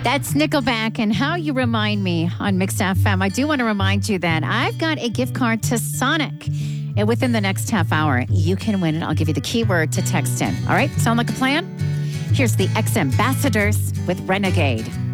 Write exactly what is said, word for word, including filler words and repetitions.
That's Nickelback and How You Remind Me on Mixed F M. I do want to remind you that I've got a gift card to Sonic. And within the next half hour, you can win it. I'll give you the keyword to text in. All right? Sound like a plan? Here's the X Ambassadors with Renegade.